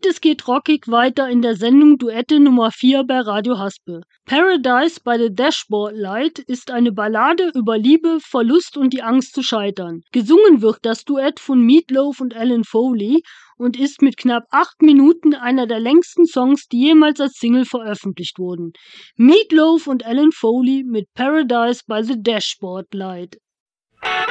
Und es geht rockig weiter in der Sendung Duette Nummer 4 bei Radio Haspe. Paradise by the Dashboard Light ist eine Ballade über Liebe, Verlust und die Angst zu scheitern. Gesungen wird das Duett von Meat Loaf und Alan Foley und ist mit knapp 8 Minuten einer der längsten Songs, die jemals als Single veröffentlicht wurden. Meat Loaf und Alan Foley mit Paradise by the Dashboard Light.